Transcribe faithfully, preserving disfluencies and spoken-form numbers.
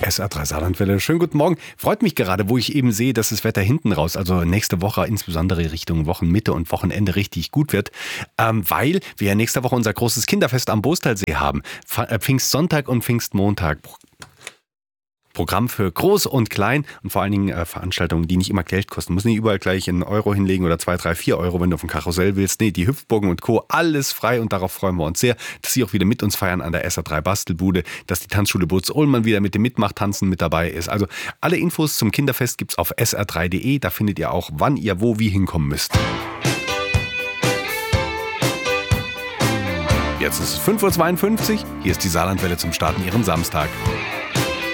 S R drei Saarlandwelle. Schönen guten Morgen. Freut mich gerade, wo ich eben sehe, dass das Wetter hinten raus, also nächste Woche, insbesondere Richtung Wochenmitte und Wochenende richtig gut wird, ähm, weil wir ja nächste Woche unser großes Kinderfest am Bostalsee haben. Pfingstsonntag und Pfingstmontag. Programm für Groß und Klein und vor allen Dingen äh, Veranstaltungen, die nicht immer Geld kosten. Du musst nicht überall gleich einen Euro hinlegen oder zwei, drei, vier Euro, wenn du auf dem Karussell willst. Nee, die Hüpfburgen und Co. alles frei und darauf freuen wir uns sehr, dass sie auch wieder mit uns feiern an der S R drei Bastelbude, dass die Tanzschule Boots-Ullmann wieder mit dem Mitmachtanzen mit dabei ist. Also alle Infos zum Kinderfest gibt's auf s r drei punkt de. Da findet ihr auch, wann ihr wo wie hinkommen müsst. Jetzt ist es fünf Uhr zweiundfünfzig. Hier ist die Saarlandwelle zum Starten Ihren Samstag.